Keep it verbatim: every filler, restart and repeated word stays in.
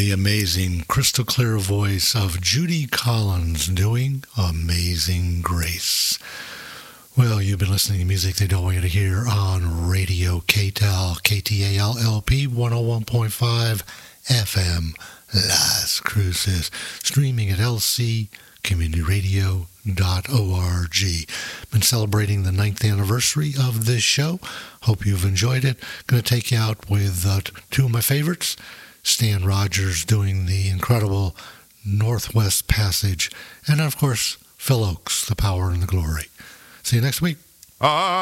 the amazing crystal clear voice of Judy Collins doing Amazing Grace. Well, you've been listening to music they don't want you to hear on Radio K T L, K T A L L P one oh one point five F M, Las Cruces, streaming at L C community radio dot org. Been celebrating the ninth anniversary of this show. Hope you've enjoyed it. Going to take you out with uh, two of my favorites. Stan Rogers doing the incredible Northwest Passage, and of course, Phil Ochs, The Power and the Glory. See you next week. Uh-